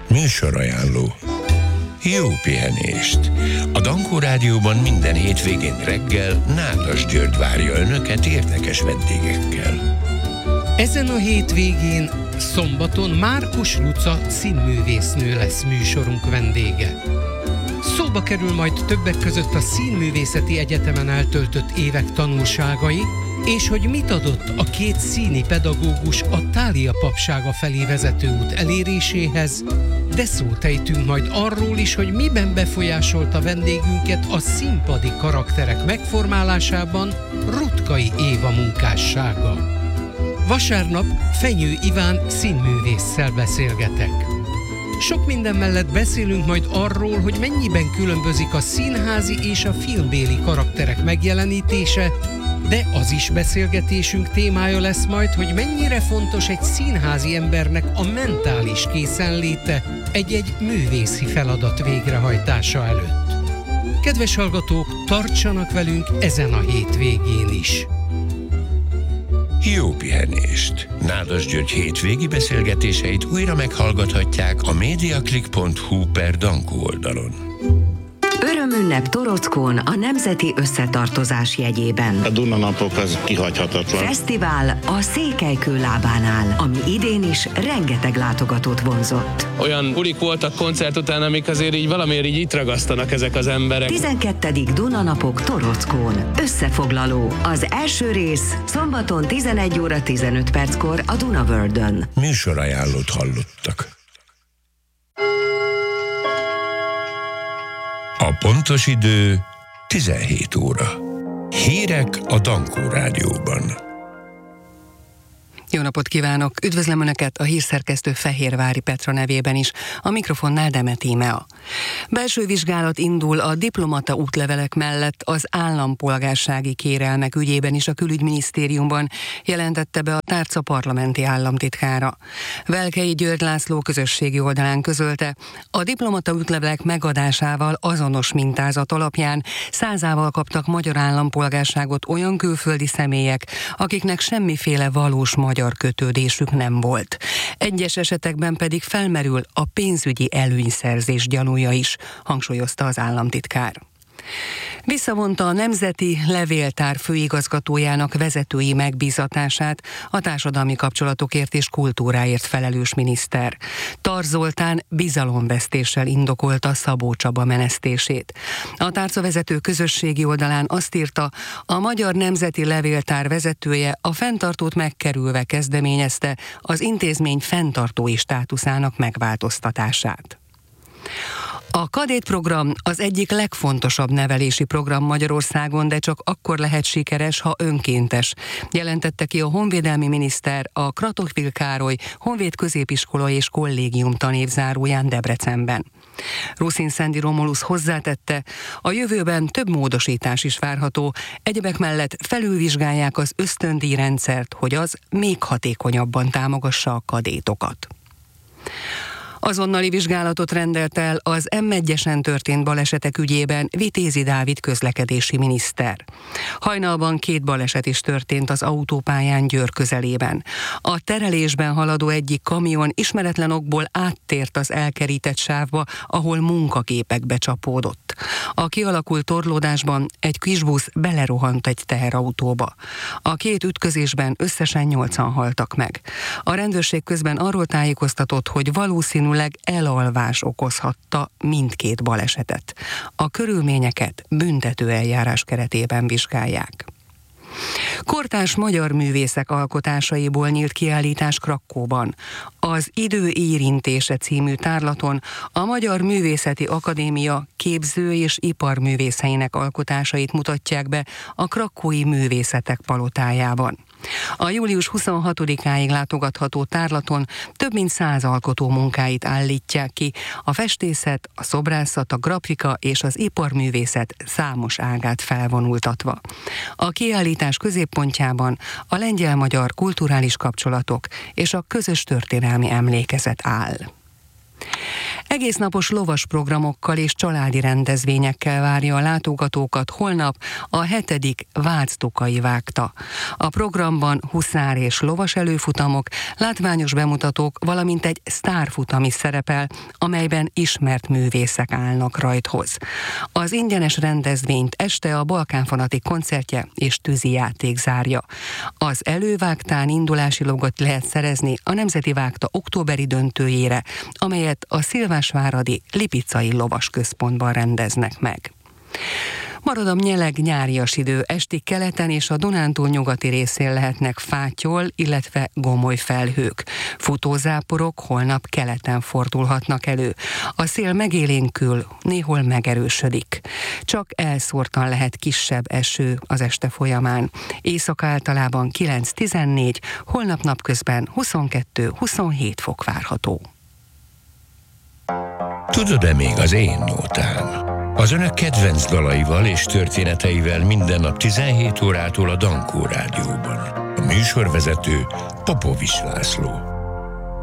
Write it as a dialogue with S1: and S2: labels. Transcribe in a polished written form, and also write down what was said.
S1: Műsorajánló. Jó pihenést! A Dankó Rádióban minden hétvégén reggel Nádas György várja Önöket érdekes vendégekkel.
S2: Ezen a hétvégén, szombaton Márkus Luca színművésznő lesz műsorunk vendége. Szóba kerül majd többek között a Színművészeti Egyetemen eltöltött évek tanulságai, és hogy mit adott a két színi pedagógus a Thália papsága felé vezető út eléréséhez, de szót ejtünk majd arról is, hogy miben befolyásolta vendégünket a színpadi karakterek megformálásában Rutkai Éva munkássága. Vasárnap Fenyő Iván színművésszel beszélgetek. Sok minden mellett beszélünk majd arról, hogy mennyiben különbözik a színházi és a filmbéli karakterek megjelenítése, de az is beszélgetésünk témája lesz majd, hogy mennyire fontos egy színházi embernek a mentális készenléte egy-egy művészi feladat végrehajtása előtt. Kedves hallgatók, tartsanak velünk ezen a hétvégén is!
S1: Jó pihenést! Nádas György hétvégi beszélgetéseit újra meghallgathatják a mediaclick.hu/Dankó oldalon.
S3: Örömünnep Torockón a Nemzeti Összetartozás jegyében.
S4: A Duna-napok az kihagyhatatlan.
S3: Fesztivál a Székelykő lábánál, ami idén is rengeteg látogatót vonzott.
S5: Olyan bulik voltak koncert után, amik azért így valamiért így itt ragasztanak ezek az emberek.
S3: 12. Duna-napok Torockón. Összefoglaló. Az első rész szombaton 11:15 a Duna-Worldön.
S1: Műsorajánlót hallottak. A pontos idő 17 óra. Hírek a Dankó Rádióban.
S6: Jó napot kívánok! Üdvözlöm Önöket a hírszerkesztő Fehérvári Petra nevében is, a mikrofonnál Demet Ímea. Belső vizsgálat indul a diplomata útlevelek mellett az állampolgársági kérelmek ügyében is a Külügyminisztériumban, jelentette be a tárca parlamenti államtitkára. Velkei György László közösségi oldalán közölte, a diplomata útlevelek megadásával azonos mintázat alapján 100-ával kaptak magyar állampolgárságot olyan külföldi személyek, akiknek semmiféle valós magyar kötődésük nem volt. Egyes esetekben pedig felmerül a pénzügyi előnyszerzés gyanúja is, hangsúlyozta az államtitkár. Visszavonta a Nemzeti Levéltár főigazgatójának vezetői megbízatását a társadalmi kapcsolatokért és kultúráért felelős miniszter. Tar Zoltán bizalomvesztéssel indokolta Szabó Csaba menesztését. A tárcavezető közösségi oldalán azt írta, a Magyar Nemzeti Levéltár vezetője a fenntartót megkerülve kezdeményezte az intézmény fenntartói státuszának megváltoztatását. A kadétprogram az egyik legfontosabb nevelési program Magyarországon, de csak akkor lehet sikeres, ha önkéntes, jelentette ki a honvédelmi miniszter a Kratochwil Károly Honvéd Középiskola és Kollégium tanévzáróján Debrecenben. Ruszin Szendi Romulusz hozzátette, a jövőben több módosítás is várható, egyebek mellett felülvizsgálják az ösztöndíjrendszert, hogy az még hatékonyabban támogassa a kadétokat. Azonnali vizsgálatot rendelt el az M1-esen történt balesetek ügyében Vitézi Dávid közlekedési miniszter. Hajnalban 2 baleset is történt az autópályán Győr közelében. A terelésben haladó egyik kamion ismeretlen okból áttért az elkerített sávba, ahol munkagépekbe csapódott. A kialakult torlódásban egy kisbusz belerohant egy teherautóba. A 2 ütközésben összesen 8-an haltak meg. A rendőrség közben arról tájékoztatott, hogy valószínűleg elalvás okozhatta mindkét balesetet. A körülményeket büntetőeljárás keretében vizsgálják. Kortárs magyar művészek alkotásaiból nyílt kiállítás Krakkóban. Az Idő érintése című tárlaton a Magyar Művészeti Akadémia képző- és iparművészeinek alkotásait mutatják be a krakkói művészetek palotájában. A július 26-áig látogatható tárlaton több mint 100 alkotó munkáit állítják ki, a festészet, a szobrászat, a grafika és az iparművészet számos ágát felvonultatva. A kiállítás középpontjában a lengyel-magyar kulturális kapcsolatok és a közös történelmi emlékezet áll. Egésznapos lovas programokkal és családi rendezvényekkel várja a látogatókat holnap a 7. Váctokai vágta. A programban huszár és lovas előfutamok, látványos bemutatók, valamint egy sztárfutam is szerepel, amelyben ismert művészek állnak rajthoz. Az ingyenes rendezvényt este a Balkán Fanatik koncertje és tűzijáték zárja. Az elővágtán indulási logot lehet szerezni a Nemzeti Vágta októberi döntőjére, amelyet a Szilvásváradi Lipicai Lovas Központban rendeznek meg. Marad a meleg nyárias idő, esti keleten és a Dunántúl nyugati részén lehetnek fátyol, illetve gomoly felhők. Futózáporok holnap keleten fordulhatnak elő. A szél megélénkül, néhol megerősödik. Csak elszórtan lehet kisebb eső az este folyamán. Éjszaka általában 9-14, holnap napközben 22-27 fok várható.
S1: Tudod-e még az én nótám? Az önök kedvenc dalaival és történeteivel minden nap 17 órától a Dankó Rádióban. A műsorvezető Popovics László.